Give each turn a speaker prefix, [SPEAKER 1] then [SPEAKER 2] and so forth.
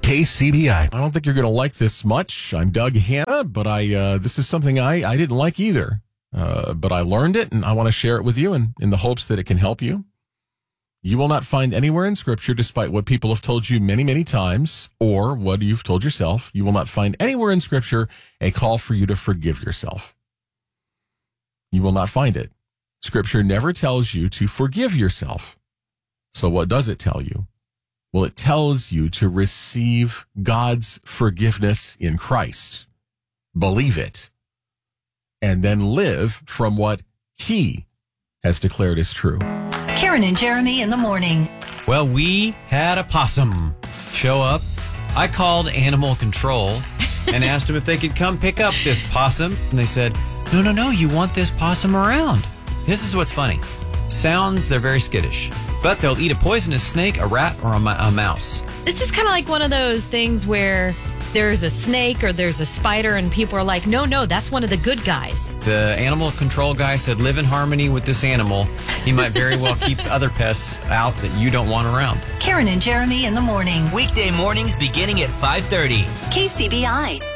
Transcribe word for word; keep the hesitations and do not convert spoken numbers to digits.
[SPEAKER 1] K C B I.
[SPEAKER 2] I don't think you're going to like this much. I'm Doug Hanna, but I uh, this is something I, I didn't like either. Uh, but I learned it, and I want to share it with you in, in the hopes that it can help you. You will not find anywhere in Scripture, despite what people have told you many, many times, or what you've told yourself, you will not find anywhere in Scripture a call for you to forgive yourself. You will not find it. Scripture never tells you to forgive yourself. So what does it tell you? Well, it tells you to receive God's forgiveness in Christ. Believe it. And then live from what He has declared is true.
[SPEAKER 3] Karen and Jeremy in the morning.
[SPEAKER 4] Well, we had a possum show up. I called animal control and asked them if they could come pick up this possum. And they said, no, no, no, you want this possum around. This is what's funny. Sounds, they're very skittish. But they'll eat a poisonous snake, a rat, or a, a mouse.
[SPEAKER 5] This is kind of like one of those things where there's a snake or there's a spider and people are like, no, no, that's one of the good guys.
[SPEAKER 4] The animal control guy said, live in harmony with this animal. He might very well keep other pests out that you don't want around.
[SPEAKER 3] Karen and Jeremy in the morning.
[SPEAKER 6] Weekday mornings beginning at five thirty.
[SPEAKER 3] K C B I.